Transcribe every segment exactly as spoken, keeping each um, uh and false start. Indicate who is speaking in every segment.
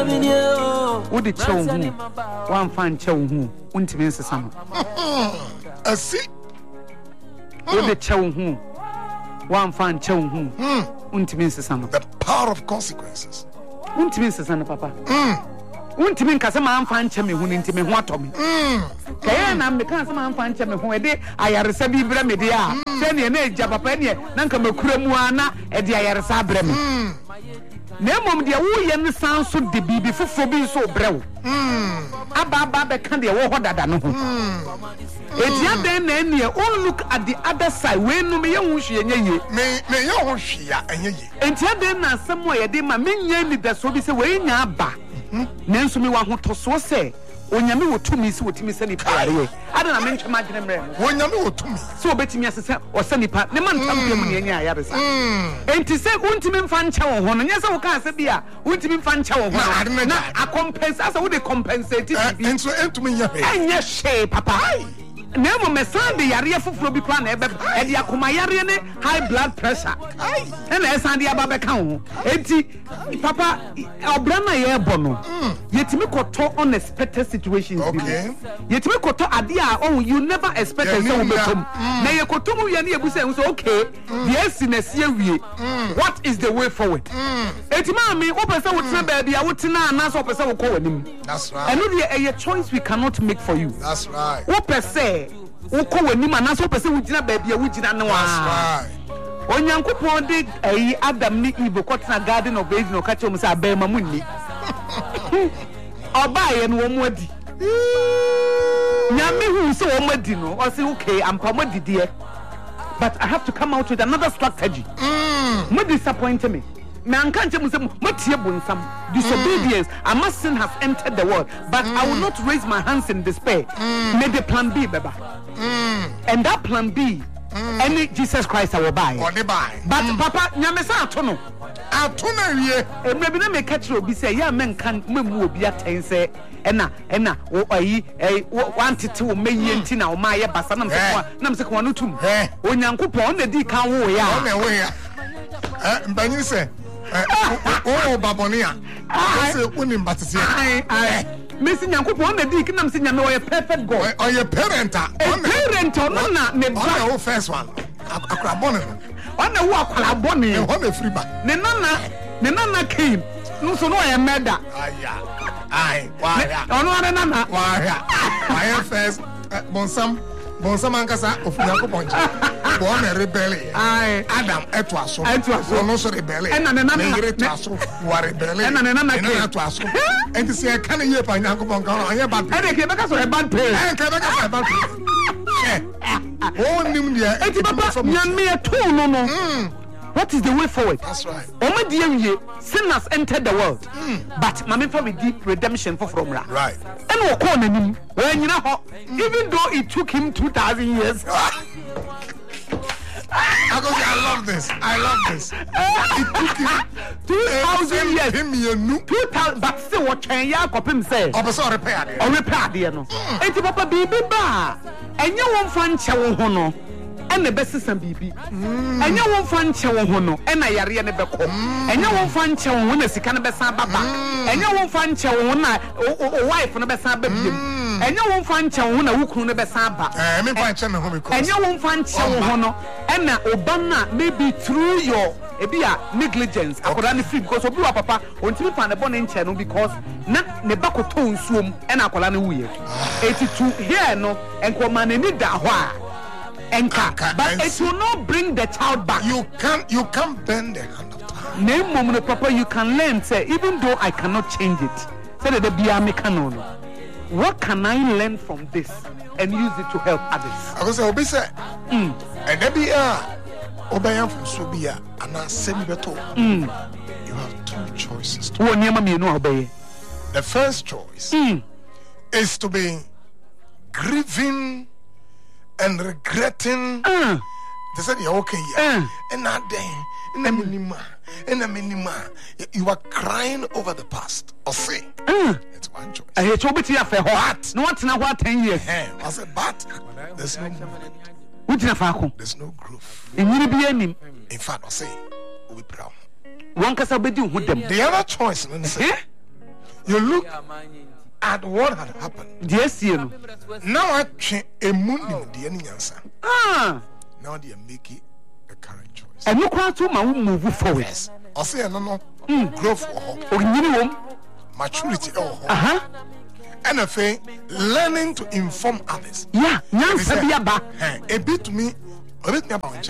Speaker 1: Would the chow one fan chow who won't miss the summer.
Speaker 2: I see.
Speaker 1: Would the chow who one fan chow who won't miss the summer.
Speaker 2: The power of consequences.
Speaker 1: Won't miss the son, Papa. Won't mean Cassaman fan chummy who into me what to me. Can I'm the Cassaman fan chummy who a day I are a sabi bremedia. Send your name, Japapenia, Nankama Kuramuana, and the Ayarasa Brem. Nemom dia wo ye ne san so de bibi fofo bi so brew mm aba ba be kan de wo hodada no ho etia den na ene o look at the other side we no me ye hu hwe nye ye
Speaker 2: me me ye hu hwe ya enye ye
Speaker 1: etia den na asem o ye de ma menya ni da so bi se we nya aba nenso me wa ho to so se onyame wo tumi se wo timi se ni pare ada na me ntwema agene mre
Speaker 2: onyame wo tumi
Speaker 1: se obetimi asese o se nipa ne man tam bi mu ne nya ya besa enti se untimi mfa ncha wo ho no nya se wo ka se bia untimi mfa ncha wo ho na a compensate wo de compensate bi
Speaker 2: enti entumi nya he
Speaker 1: anya she papa Nemo mesande yare fufuro bi kwa na ebe e dia akoma yare ne high blood pressure ai e na esande aba ka ho enti papa obra na ye ebo no yetimi koto unexpected situations
Speaker 2: okay
Speaker 1: yetimi koto ade a oh you never expected say wo betom na ye koto mu ye na ebusa so okay the esi na sie wie what is the way forward enti ma me wo pese wo tena ba bia wo tena na so pese wo ko wanim
Speaker 2: that's right
Speaker 1: and no dey a choice we cannot make for you
Speaker 2: that's right
Speaker 1: wo pese uko wani mana so pese wugina baabia wugina ne wa onyankopon de ayi Adam ni Eve kotena garden of Eden okache mu say abema munni obaye no wo adi nyame hu so wo adi no o say okay ampa modidie but I have to come out with another strategy mm mo disappoint me me ankanche mu say motie bonsam disobedience I must sin has entered the world but mm. I will not raise my hands in despair mm. May the plan B beba mm. And that plan B mm. Any Jesus Christ I will buy
Speaker 2: or buy
Speaker 1: but
Speaker 2: mm.
Speaker 1: papa nyame sa atono
Speaker 2: atono wie
Speaker 1: e maybe na me catch obi say ya men kan memu obi aten say ena ena wo ayi eh wantete wo meyi enti na wo ma ye basa na mse na mse ko no tum onyankopon na di kan wo ya
Speaker 2: na wo ya eh mbanyi se oh babonia say uni mbatese
Speaker 1: ai ai Messi Nyankopon na di kinam se nyame wo perfect God
Speaker 2: or your parent a
Speaker 1: parent no na ne
Speaker 2: ba o first one akra bone
Speaker 1: ona wo akwala bone
Speaker 2: e ho na free ba
Speaker 1: ne nana ne nana came no so no ya meda
Speaker 2: aya ai wa ya
Speaker 1: ono ana nana
Speaker 2: wa ya my first bonsam bonsam ankasa ofunyankopon je bo na rebel
Speaker 1: ai
Speaker 2: Adam eto aso
Speaker 1: eto aso
Speaker 2: no so rebel
Speaker 1: e na ne nana
Speaker 2: ne eto aso wa rebel
Speaker 1: e na ne nana
Speaker 2: ke eto aso enti se kan ye pa nyankopon kan anya bad
Speaker 1: e de ke beka so e bad pay
Speaker 2: e ke beka so e bad pay oh nim dia
Speaker 1: enti papa nyame eto no no what is the way forward?
Speaker 2: That's right.
Speaker 1: Omadiye sin has entered the world. Mm. But mama for deep redemption for from ra.
Speaker 2: Right.
Speaker 1: And we call him when you know even though it took him two thousand years.
Speaker 2: I love this. I love this. It took him
Speaker 1: two thousand years.
Speaker 2: Him you knew
Speaker 1: two thousand but still what can ya kopim say?
Speaker 2: Obeso repair there.
Speaker 1: O repair there no. Enti papa bibi ba. Enye won fa nche wo ho no. Ene besesa bibi enye won fa nche wo ho no ena yare ne beko enye won fa nche wo ho na sika ne besa baba enye won fa nche wo ho na o wife ne besa ba biem enye won fa nche wo ho na wukunu ne besa ba
Speaker 2: eh me fa nche me ho me ko
Speaker 1: enye won fa nche wo ho no ena obana maybe through your ebia negligence akoda ne free because obi wa papa ontimi fa ne bone nche no because na ne bakoto nsuom ena akola ne wuye eighty-two here no enko ma ne ni da ho a Enka, but it will not bring the child back.
Speaker 2: You can't, you can't bend the hand of time.
Speaker 1: Name moment, Papa, you can learn. Say, even though I cannot change it, say that the biamekano. What can I learn from this and use it to help others?
Speaker 2: I was say, Obi say, and then be ah, Obayam from Subia, and I send you beto. You have two choices.
Speaker 1: The
Speaker 2: first choice mm. is to be grieving and regretting. Uh. They said, "You're okay, yeah." Uh. And not then, in a minima, in a minima, you are crying over the past. Or say, uh. It's one choice.
Speaker 1: I hate over here for what? Not now, what ten years?
Speaker 2: I said, but there's no movement. There's no growth.
Speaker 1: In
Speaker 2: fact, I say, we proud.
Speaker 1: One can be doing with them.
Speaker 2: The other choice, say, you look at what had happened.
Speaker 1: Yes, you know.
Speaker 2: Now I change a moon the any answer.
Speaker 1: Ah.
Speaker 2: Now they are making a current choice.
Speaker 1: And look how to move forward.
Speaker 2: Yes. I say no no growth or maturity or
Speaker 1: uh-huh.
Speaker 2: And I say learning to inform others.
Speaker 1: Yeah, now
Speaker 2: a bit to me. How did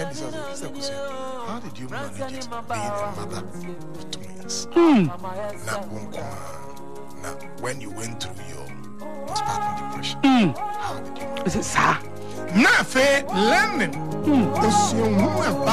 Speaker 2: you manage it being a mother of twins?
Speaker 1: Mm.
Speaker 2: Now, when you went through your postpartum depression,
Speaker 1: mm.
Speaker 2: how did you manage
Speaker 1: it? Sir,
Speaker 2: now, learning. Mm.